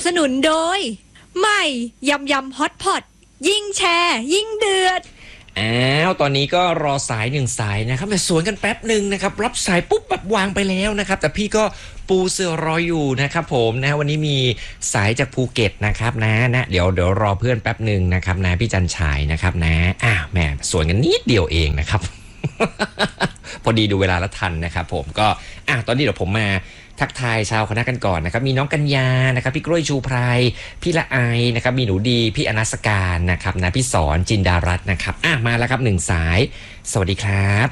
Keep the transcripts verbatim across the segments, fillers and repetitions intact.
สนุนโดยใหม่ยำยำฮอตพอตยิ่งแชร์ยิ่งเดือดอ้าวตอนนี้ก็รอสายหนึ่งสายนะครับแต่สวนกันแป๊บหนึ่งนะครับรับสายปุ๊บแบบวางไปแล้วนะครับแต่พี่ก็ปูเสือรออยู่นะครับผมนะวันนี้มีสายจากภูเก็ตนะครับนะนะเดี๋ยวเดี๋ยวรอเพื่อนแป๊บหนึ่งนะครับนะพี่จันฉายนะครับนะอ้าวแหมสวนกันนิดเดียวเองนะครับ พอดีดูเวลาแล้วทันนะครับผมก็อ่ะตอนนี้เดี๋ยวผมมาทักทายชาวคณะกันก่อนนะครับมีน้องกัญญานะครับพี่กล้วยชูไพรพี่ละไอนะครับมีหนูดีพี่อนัสการนะครับนะพี่สอนจินดารัตน์นะครับอ่ะมาแล้วครับหนึ่งสายสวัสดีครับ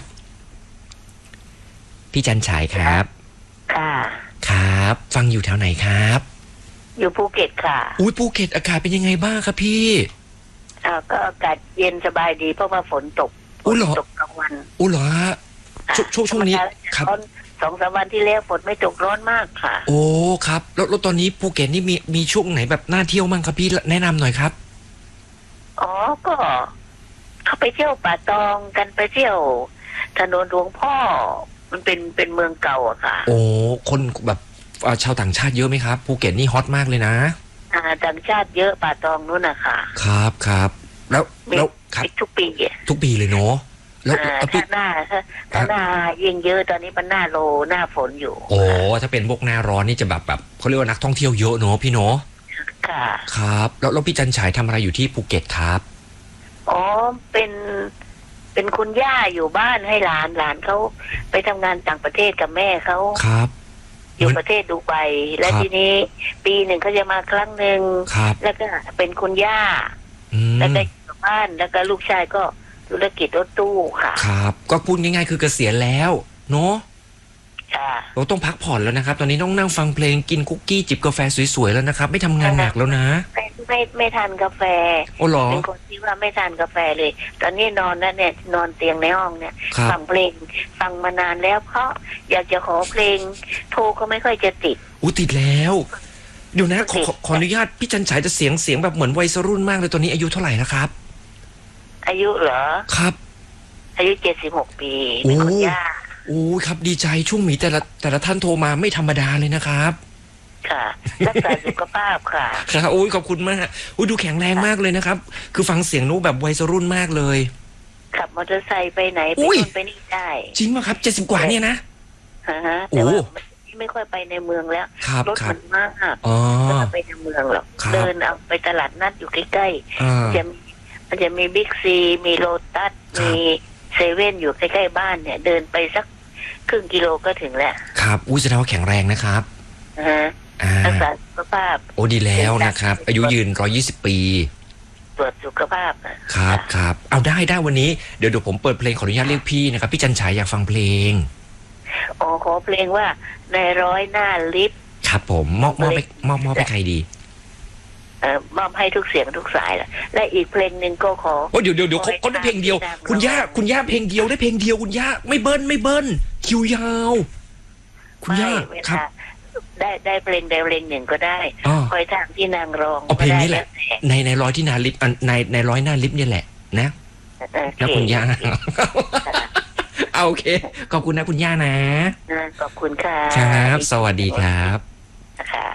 พี่จันฉายครับค่ะครับฟังอยู่แถวไหนครับอยู่ภูเก็ตค่ะอุ้ยภูเก็ตอากาศเป็นยังไงบ้างครับพี่อ่าก็อากาศเย็นสบายดีเพราะว่าฝนตกอุ้ยเหรอตกกลางวันอุ้ยเหรอฮะช่วงช่วงนี้ครับสองสามวันที่แล้วฝนไม่ตกร้อนมากค่ะโอ้ครับแล้วแล้วตอนนี้ภูเก็ตนี่มีมีช่วงไหนแบบน่าเที่ยวมั่งครับพี่แนะนำหน่อยครับอ๋อก็เขาไปเที่ยวป่าตองกันไปเที่ยวถนนหลวงพ่อมันเป็นเป็นเมืองเก่าอะค่ะโอ้คนแบบชาวต่างชาติเยอะไหมครับภูเก็ตนี่ฮอตมากเลยนะอ่าต่างชาติเยอะป่าตองนู้นอะค่ะครับครับแล้วแล้วครับทุกปีทุกปีเลยเนาะแล้วถ้าหน้าถ้าหน้ายิ่งเยอะตอนนี้มันหน้าโลหน้าฝนอยู่โอ้ถ้าเป็นพวกหน้าร้อนนี่จะแบบแบบเขาเรียกว่านักท่องเที่ยวเยอะเนาะพี่เนาะค่ะครับแล้วแล้วพี่จันฉายทำอะไรอยู่ที่ภูเก็ตครับอ๋อเป็นเป็นคุณย่าอยู่บ้านให้หลานหลานเขาไปทำงานต่างประเทศกับแม่เขาครับอยู่ประเทศดูไบและทีนี้ปีหนึ่งเขาจะมาครั้งหนึ่งแล้วก็เป็นคุณย่าแล้วก็อยู่บ้านแล้วก็ลูกชายก็ธุรกิจรถตู้ค่ะครับก็พูดง่ายๆคือเกษียณแล้วเนาะค่ะเราต้องพักผ่อนแล้วนะครับตอนนี้ต้องนั่งฟังเพลงกินคุกกี้จิบกาแฟสวยๆแล้วนะครับไม่ทำงานหนักแล้วนะไม่ไม่ไม่ทานกาแฟโอ้หรอเป็นคนที่ว่าไม่ทานกาแฟเลยตอนนี้นอนแล้วเนี่ยนอนเตียงในห้องเนี่ยฟังเพลงฟังมานานแล้วเพราะอยากจะขอเพลงโทรก็ไม่ค่อยจะติดอู้ติดแล้วเดี๋ยวนะขอขออนุญาตพี่จันฉายจะเสียงเสียงแบบเหมือนวัยรุ่นมากเลยตอนนี้อายุเท่าไหร่นะครับอายุเหรอครับอายุเจ็ดสิบหกปีเป็นคุณย่าโอ้ครับดีใจช่วงมีแต่ละแต่ละท่านโทรมาไม่ธรรมดาเลยนะครับค่ะรักษาสุขภาพค่ะครับโอ้ยขอบคุณมากโอ้ยดูแข็งแรงมากเลยนะครับคือฟังเสียงนู้แบบวัยรุ่นมากเลยขับมอเตอร์ไซค์ไปไหนไปนู่นไปนี่ได้จริงป่ะครับเจ็ดสิบกว่าเนี่ยนะฮะแต่ว่าไม่ค่อยไปในเมืองแล้วรถมันมากก็จะไปในเมืองหรอกเดินเอาไปตลาดนัดอยู่ใกล้ๆจะมันจะมีบิ๊กซีมีโลตัสมีเซเว่นอยู่ใกล้ๆบ้านเนี่ยเดินไปสักครึ่งกิโลก็ถึงแล้วครับอุ้ยแสดงว่าแข็งแรงนะครับฮะรักษาสุขภาพโอ้ดีแล้วนะครับอายุยืนร้อยยี่สิบปีตรวจสุขภาพครับครับเอาได้ได้วันนี้เดี๋ยวเดี๋ยวผมเปิดเพลงขออนุญาตเรียกพี่นะครับพี่จันฉายอยากฟังเพลงอ๋อขอเพลงว่าในร้อยหน้าลิฟต์ครับผมมอบมอบไปมอบมอบไปใครดีเอ่อมอบให้ทุกเสียงทุกสายแหละและอีกเพลงหนึ่งก็ขอโอ้เดี๋ยวเดี๋ยวเดี๋ยวเขาได้เพลงเดียวคุณย่าคุณย่าเพลงเดียวได้เพลงเดียวคุณย่าไม่เบิ้ลไม่เบิ้ลคิวยาวคุณย่าครับได้ได้เพลงใดเพลงหนึ่งก็ได้คอยทางที่นางร้องเอาเพลงนี้แหละในในร้อยที่นาลิฟต์ในในร้อยหน้าลิฟต์นี่แหละนะนะคุณย่าเอาโอเคขอบคุณนะคุณย่านะขอบคุณค่ะครับสวัสดีครับค่ะ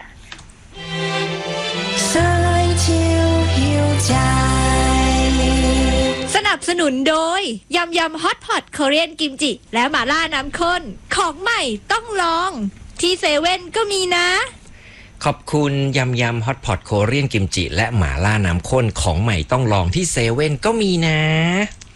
สนับสนุนโดยยำยำฮอตพอตคอเรียนกิมจิและหม่าล่าน้ำข้นของใหม่ต้องลองที่เซเว่นก็มีนะขอบคุณยำยำฮอตพอตโคเรียนกิมจิและหม่าล่าน้ำข้นของใหม่ต้องลองที่เซเว่นก็มีนะ